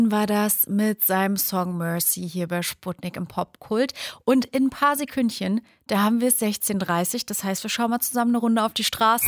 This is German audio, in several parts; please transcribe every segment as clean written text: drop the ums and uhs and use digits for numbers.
War das mit seinem Song Mercy hier bei Sputnik im Popkult. Und in ein paar Sekündchen, da haben wir es 16:30. Das heißt, wir schauen mal zusammen eine Runde auf die Straßen.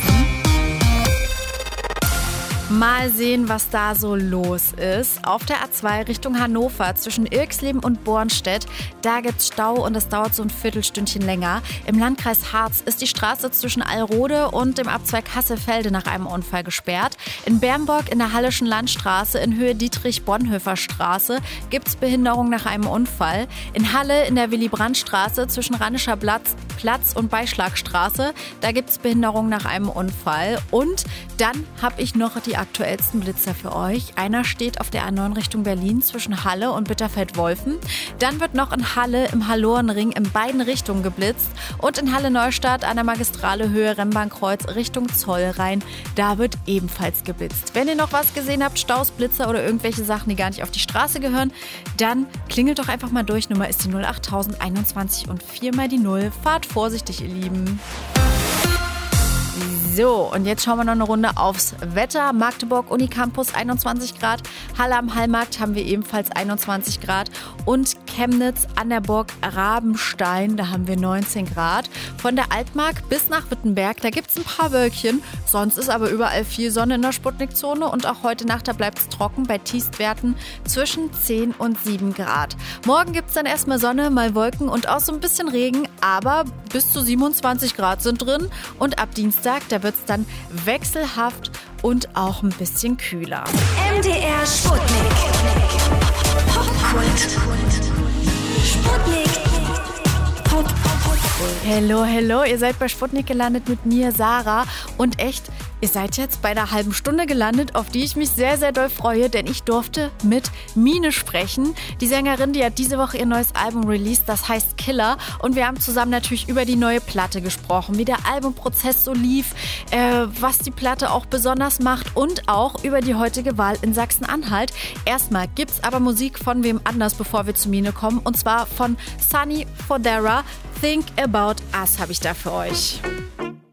Mal sehen, was da so los ist. Auf der A2 Richtung Hannover zwischen Irxleben und Bornstedt, da gibt's Stau und es dauert so ein Viertelstündchen länger. Im Landkreis Harz ist die Straße zwischen Alrode und dem Abzweig Hassefelde nach einem Unfall gesperrt. In Bernburg in der Hallischen Landstraße in Höhe Dietrich-Bonhoeffer-Straße gibt's Behinderung nach einem Unfall. In Halle in der Willy-Brandt-Straße zwischen Ranischer Platz und Beischlagstraße, da gibt's Behinderung nach einem Unfall. Und dann habe ich noch die aktuellsten Blitzer für euch. Einer steht auf der A9 Richtung Berlin zwischen Halle und Bitterfeld-Wolfen. Dann wird noch in Halle im Hallorenring in beiden Richtungen geblitzt. Und in Halle-Neustadt an der Magistrale Höhe Remmbahnkreuz Richtung Zollrhein, da wird ebenfalls geblitzt. Wenn ihr noch was gesehen habt, Staus, Blitzer oder irgendwelche Sachen, die gar nicht auf die Straße gehören, dann klingelt doch einfach mal durch. Nummer ist die 08021 und 4 mal die 0. Fahrt vorsichtig, ihr Lieben. So, und jetzt schauen wir noch eine Runde aufs Wetter. Magdeburg, Unicampus 21 Grad. Halle am Hallmarkt haben wir ebenfalls 21 Grad. Und Chemnitz an der Burg Rabenstein, da haben wir 19 Grad. Von der Altmark bis nach Wittenberg, da gibt es ein paar Wölkchen. Sonst ist aber überall viel Sonne in der Sputnik-Zone. Und auch heute Nacht, da bleibt es trocken bei Tiefstwerten zwischen 10 und 7 Grad. Morgen gibt es dann erstmal Sonne, mal Wolken und auch so ein bisschen Regen. Aber bis zu 27 Grad sind drin. Und ab Dienstag, da wird es dann wechselhaft und auch ein bisschen kühler. MDR Sputnik. Popkult. Sputnik. Hello, ihr seid bei Sputnik gelandet mit mir, Sarah. Und echt, ihr seid jetzt bei einer halben Stunde gelandet, auf die ich mich sehr, sehr doll freue, denn ich durfte mit Mine sprechen. Die Sängerin, die hat diese Woche ihr neues Album released, das heißt Killer. Und wir haben zusammen natürlich über die neue Platte gesprochen, wie der Albumprozess so lief, was die Platte auch besonders macht und auch über die heutige Wahl in Sachsen-Anhalt. Erstmal gibt's aber Musik von wem anders, bevor wir zu Mine kommen, und zwar von Sunny Fodera. Think About Us habe ich da für euch.